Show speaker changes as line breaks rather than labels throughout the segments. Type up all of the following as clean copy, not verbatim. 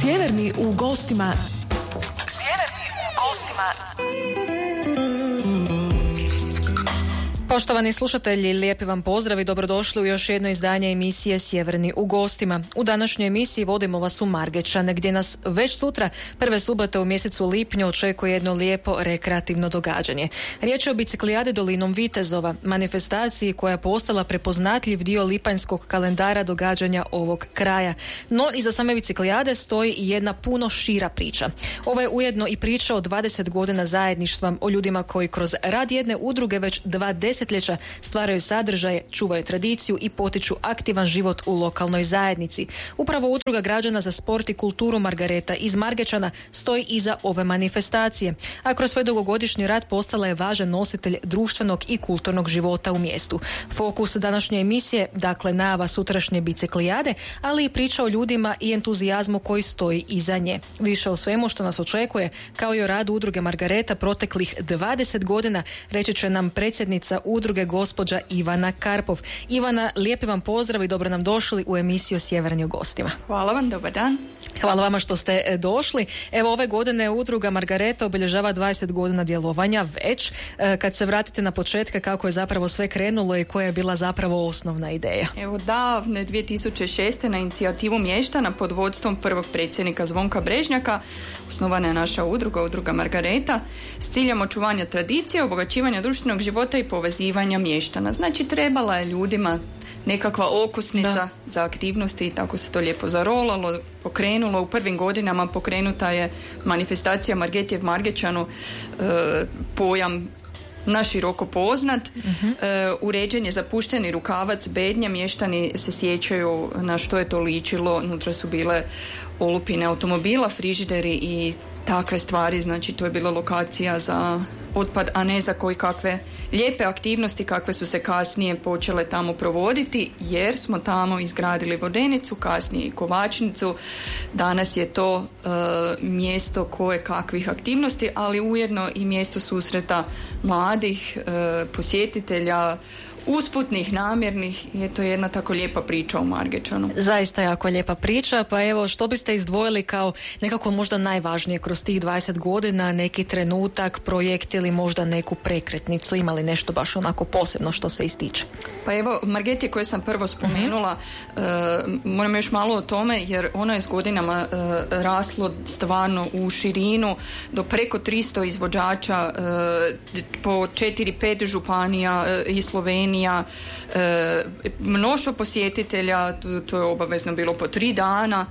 Sjeverni u gostima. Sjeverni u gostima.
Poštovani slušatelji, lijepi vam pozdrav i dobrodošli u još jedno izdanje emisije Sjeverni u gostima. U današnjoj emisiji vodimo vas u Margećane, gdje nas već sutra, prve subote u mjesecu lipnju, očekuje jedno lijepo rekreativno događanje. Riječ je o biciklijadi dolinom Vitezova, manifestaciji koja je postala prepoznatljiv dio lipanjskog kalendara događanja ovog kraja. No, iza same biciklijade stoji i jedna puno šira priča. Ovo je ujedno i priča o 20 godina zajedništva, o ljudima koji kroz rad jedne udruge već 2 desetljeća stvaraju sadržaje, čuvaju tradiciju i potiču aktivan život u lokalnoj zajednici. Upravo Udruga građana za sport i kulturu Margareta iz Margećana stoji iza ove manifestacije, a kroz svoj dugogodišnji rad postala je važan nositelj društvenog i kulturnog života u mjestu. Fokus današnje emisije, dakle najava sutrašnje biciklijade, ali i priča o ljudima i entuzijazmu koji stoji iza nje. Više o svemu što nas očekuje, kao i o radu Udruge Margareta proteklih 20 godina, reći će nam predsjednica udruge gospođa Ivana Karpov. Ivana, lijepi vam pozdrav i dobro nam došli u emisiju Sjeverni u gostima.
Hvala vam, dobar dan.
Hvala vama što ste došli. Evo, ove godine udruga Margareta obilježava 20 godina djelovanja već. Kad se vratite na početke, kako je zapravo sve krenulo i koja je bila zapravo osnovna ideja?
Evo, davne 2006. na inicijativu mještana pod vodstvom prvog predsjednika Zvonka Brežnjaka osnovana je naša udruga Margareta, s ciljem očuvanja tradicije, obogaćivanja društvenog života i povezivanja mještana. Znači, trebala je ljudima nekakva okosnica za aktivnosti i tako se to lijepo zarolalo, pokrenulo. U prvim godinama pokrenuta je manifestacija Margetjev Margećanu, pojam naširoko poznat. Uređen je zapušteni rukavac Bednja, mještani se sjećaju na što je to ličilo. Unutra su bile olupine automobila, frižideri i takve stvari, znači to je bila lokacija za otpad, a ne za koji kakve lijepe aktivnosti kakve su se kasnije počele tamo provoditi, jer smo tamo izgradili vodenicu, kasnije i kovačnicu. Danas je to mjesto koje kakvih aktivnosti, ali ujedno i mjesto susreta mladih posjetitelja, usputnih, namjernih, je to jedna tako lijepa priča u Margećanu.
Zaista jako lijepa priča, pa evo, što biste izdvojili kao nekako možda najvažnije kroz tih 20 godina, neki trenutak, projekt ili možda neku prekretnicu, imali nešto baš onako posebno što se ističe?
Pa evo, Margetje koje sam prvo spomenula, moram još malo o tome, jer ono je s godinama raslo stvarno u širinu do preko 300 izvođača po 4-5 županija i Slovenija, mnoštvo posjetitelja, to je obavezno bilo po 3 dana.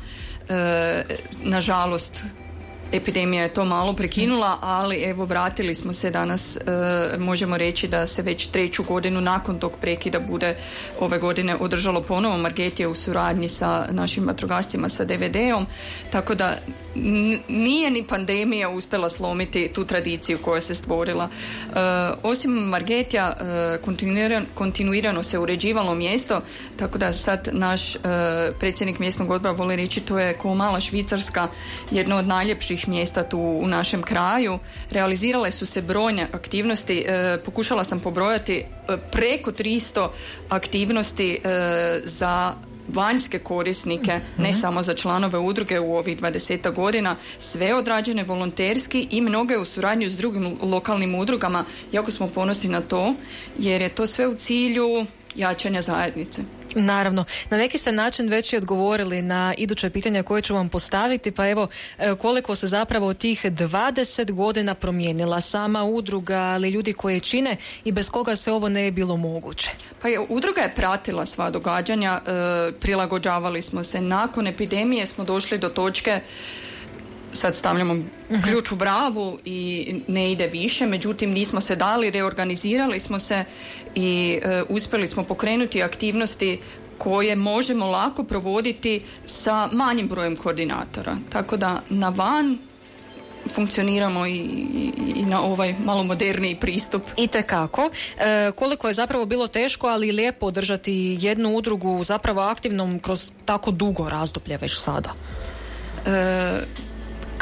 Nažalost, epidemija je to malo prekinula, ali evo vratili smo se danas, možemo reći da se već 3. godinu nakon tog prekida bude ove godine održalo ponovo Margetje u suradnji sa našim vatrogascima, sa DVD-om, tako da nije ni pandemija uspjela slomiti tu tradiciju koja se stvorila. Osim Margetja, kontinuirano se uređivalo mjesto, tako da sad naš predsjednik mjesnog odbora voli reći to je kao mala Švicarska, jedno od najljepših mjesta tu u našem kraju. Realizirale su se brojne aktivnosti, pokušala sam pobrojati preko 300 aktivnosti za vanjske korisnike, ne samo za članove udruge u ovih 20 godina, sve odrađene volonterski i mnoge u suradnju s drugim lokalnim udrugama. Jako smo ponosni na to, jer je to sve u cilju jačanja zajednice.
Naravno, na neki ste način već i odgovorili na iduće pitanje koje ću vam postaviti, pa evo, koliko se zapravo od tih 20 godina promijenila sama udruga, ali ljudi koji je čine i bez koga sve ovo ne je bilo moguće?
Pa udruga je pratila sva događanja, prilagođavali smo se. Nakon epidemije smo došli do točke, sad stavljamo ključ u bravu i ne ide više, međutim nismo se dali, reorganizirali smo se i uspjeli smo pokrenuti aktivnosti koje možemo lako provoditi sa manjim brojem koordinatora. Tako da na van funkcioniramo i na ovaj malo moderniji pristup.
Itekako. Koliko je zapravo bilo teško, ali lijepo održati jednu udrugu zapravo aktivnom kroz tako dugo razdoblje već sada?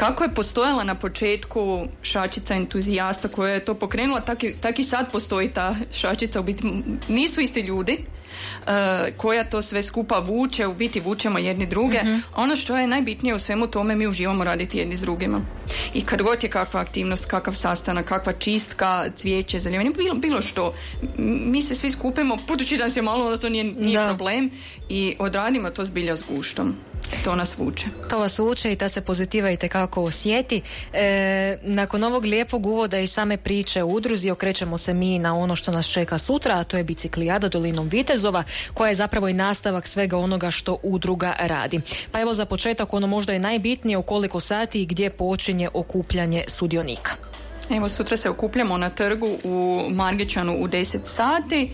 kako je postojala na početku šačica entuzijasta koja je to pokrenula, tak i sad postoji ta šačica, u biti nisu isti ljudi koja to sve skupa vuče, u biti vučemo jedni druge. Ono što je najbitnije u svemu tome, mi uživamo raditi jedni s drugima. I kad god je kakva aktivnost, kakav sastanak, kakva čistka, cvijeće, zalijevanje, bilo što, mi se svi skupimo, budući da nas je malo, to nije problem i odradimo to zbilja s guštom. To nas vuče.
To vas vuče i ta se pozitiva itekako osjeti. Nakon ovog lijepog uvoda i same priče o udruzi okrećemo se mi na ono što nas čeka sutra, a to je biciklijada dolinom Vitezova, koja je zapravo i nastavak svega onoga što udruga radi. Pa evo za početak ono možda je najbitnije, u koliko sati i gdje počinje okupljanje sudionika.
Evo sutra se okupljamo na trgu u Margećanu u 10 sati.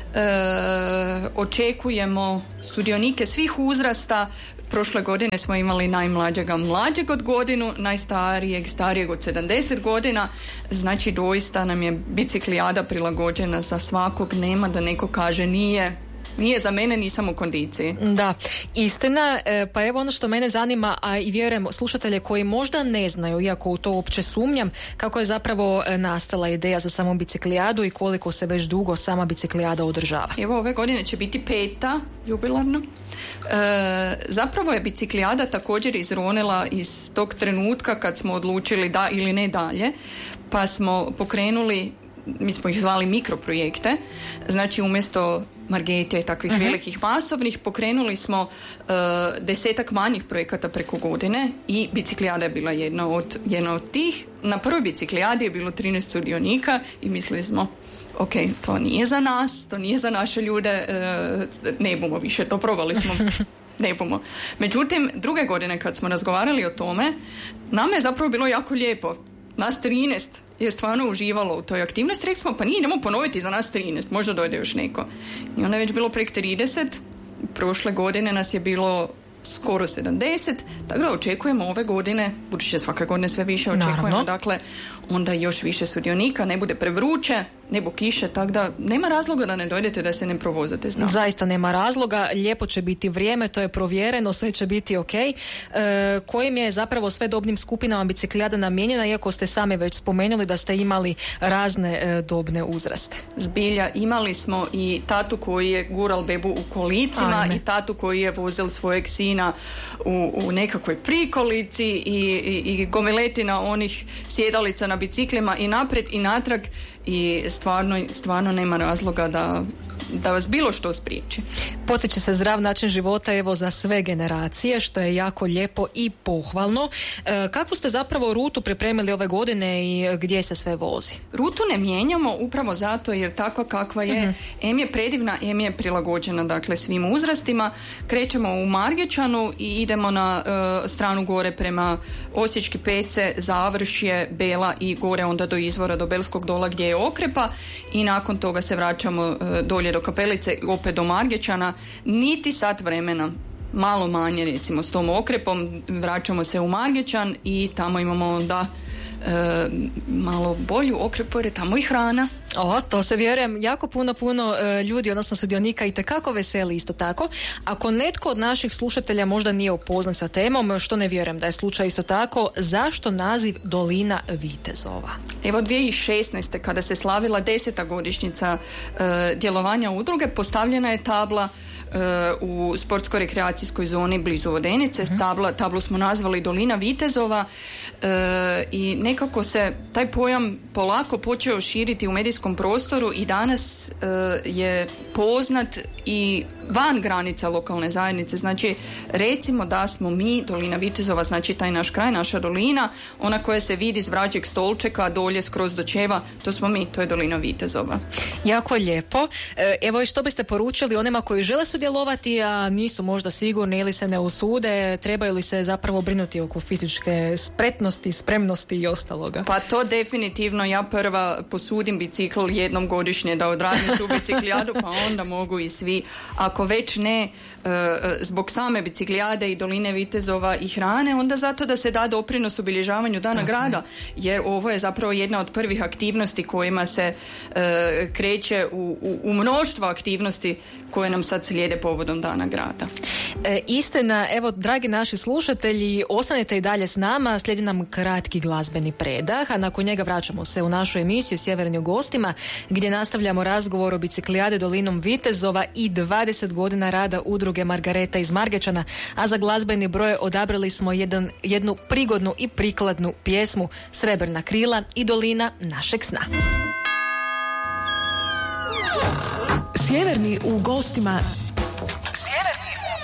Očekujemo sudionike svih uzrasta. Prošle godine smo imali najmlađega mlađeg od godinu, starijeg od 70 godina, znači doista nam je biciklijada prilagođena za svakog, nema da neko kaže nije za mene, nisam u kondiciji.
Da, istina, pa evo ono što mene zanima, a i vjerujem slušatelje koji možda ne znaju, iako u to uopće sumnjam, kako je zapravo nastala ideja za samu biciklijadu i koliko se već dugo sama biciklijada održava.
Evo ove godine će biti 5. jubilarno. Zapravo je biciklijada također izronila iz tog trenutka kad smo odlučili da ili ne dalje, pa smo pokrenuli, mi smo ih zvali mikroprojekte, znači umjesto Margete i takvih velikih masovnih, pokrenuli smo 10 manjih projekata preko godine i biciklijada je bila jedna od tih. Na prvoj biciklijadi je bilo 13 sudionika i mislili smo, ok, to nije za nas, to nije za naše ljude, ne bumo više, to probali smo, ne bumo. Međutim, druge godine kad smo razgovarali o tome, nama je zapravo bilo jako lijepo. Nas 13 je stvarno uživalo u toj aktivnosti. Rekli smo, pa nije, idemo ponoviti za nas 13, možda dojde još neko. I onda je već bilo prek 30, prošle godine nas je bilo skoro 70, tako da očekujemo ove godine, budući svake godine sve više očekujemo, naravno. Dakle, onda još više sudionika, ne bude prevruće, ne bu kiše, tako da nema razloga da ne dojdete, da se ne provozate. Znam.
Zaista nema razloga, lijepo će biti vrijeme, to je provjereno, sve će biti ok. Kojim je zapravo sve dobnim skupinama biciklijada namijenjena, iako ste sami već spomenuli da ste imali razne dobne uzraste?
Zbilja, imali smo i tatu koji je gural bebu u kolicima. Ajme. I tatu koji je vozil svojeg sina u nekakvoj prikolici i gomiletina onih sjedalica na biciklima i naprijed i natrag i stvarno nema razloga da vas bilo što spriječi.
Potiče se zdrav način života evo za sve generacije, što je jako lijepo i pohvalno. Kakvu ste zapravo rutu pripremili ove godine i gdje se sve vozi?
Rutu ne mijenjamo upravo zato jer takva kakva je, em je predivna, em je prilagođena dakle svim uzrastima. Krećemo u Margećanu i idemo na stranu gore prema Osječki Pece, Završje, Bela i gore onda do izvora, do Belskog dola gdje je Okrepa i nakon toga se vraćamo dolje do Kapelice i opet do Margećana. Niti sat vremena, malo manje recimo s tom Okrepom, vraćamo se u Margećan i tamo imamo onda malo bolju Okrepu jer je tamo i hrana.
To se vjerujem, jako puno ljudi, odnosno sudionika itekako veseli isto tako. Ako netko od naših slušatelja možda nije upoznat sa temom, što ne vjerujem da je slučaj isto tako, zašto naziv Dolina Vitezova?
Evo 2016. kada se slavila 10. godišnjica djelovanja udruge, postavljena je tabla u sportsko-rekreacijskoj zoni blizu Vodenice. Tablu smo nazvali Dolina Vitezova i nekako se taj pojam polako počeo širiti u medijskom prostoru i danas je poznat i van granica lokalne zajednice. Znači, recimo da smo mi Dolina Vitezova, znači taj naš kraj, naša dolina, ona koja se vidi s Vrađeg stolčeka dolje skroz do Čeva, to smo mi, to je Dolina Vitezova.
Jako lijepo. Evo i što biste poručili onima koji žele sudjelovati, a nisu možda sigurni ili se ne usude, trebaju li se zapravo brinuti oko fizičke spretnosti, spremnosti i ostaloga?
Pa to definitivno, ja prva posudim bicikl jednom godišnje da odradim tu biciklijadu, pa onda mogu i svi i ako već ne zbog same biciklijade i doline Vitezova i hrane, onda zato da se da doprinos obilježavanju Dana grada, jer ovo je zapravo jedna od prvih aktivnosti kojima se kreće u mnoštvo aktivnosti koje nam sad slijede povodom Dana grada.
Istina, evo, dragi naši slušatelji, ostanite i dalje s nama, slijedi nam kratki glazbeni predah, a nakon njega vraćamo se u našu emisiju Sjeverni u gostima, gdje nastavljamo razgovor o biciklijade dolinom Vitezova i 20 godina rada udruge Margareta iz Margečana, a za glazbeni broj odabrali smo jednu prigodnu i prikladnu pjesmu Srebrna krila i dolina našeg sna.
Sjeverni u gostima.